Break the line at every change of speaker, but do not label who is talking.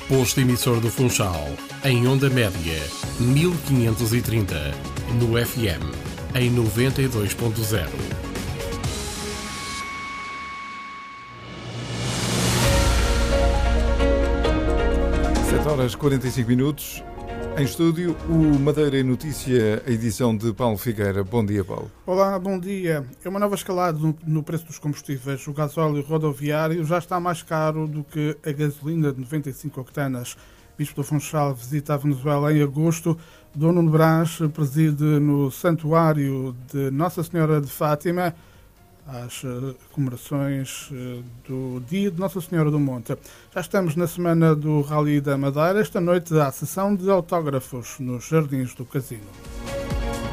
Posto emissor do Funchal, em onda média, 1530, no FM, em 92.0.
7h45. Em estúdio, o Madeira em Notícia, a edição de Paulo Figueira. Bom dia, Paulo.
Olá, bom dia. É uma nova escalada no preço dos combustíveis. O gasóleo rodoviário já está mais caro do que a gasolina de 95 octanas. Bispo do Funchal visita a Venezuela em agosto. Dom Nuno Brás preside no Santuário de Nossa Senhora de Fátima às comemorações do Dia de Nossa Senhora do Monte. Já estamos na semana do Rally da Madeira. Esta noite há sessão de autógrafos nos Jardins do Casino.